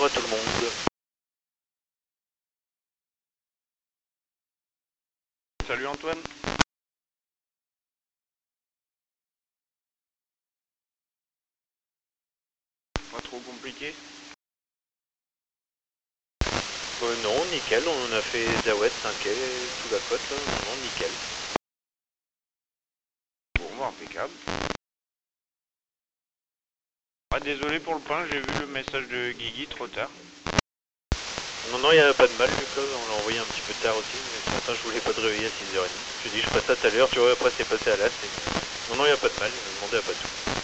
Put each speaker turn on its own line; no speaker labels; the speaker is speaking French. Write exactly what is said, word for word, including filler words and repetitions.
à tout le monde.
Salut Antoine. Pas trop compliqué?
Euh, non, nickel, on a fait Zawed, Saint-Quay, sous la côte, là, non, non, nickel.
Bon, bah, impeccable. Ah, désolé pour le pain, j'ai vu le message de Guigui trop tard.
Non, non, il n'y a pas de mal, Lucas, on l'a envoyé un petit peu tard aussi, mais ce matin je voulais pas te réveiller à six heures trente. Je te dis, je ferai ça tout à l'heure, tu vois, après c'est passé à l'as. Et... Non, non, il n'y a pas de mal, demandez à pas tout.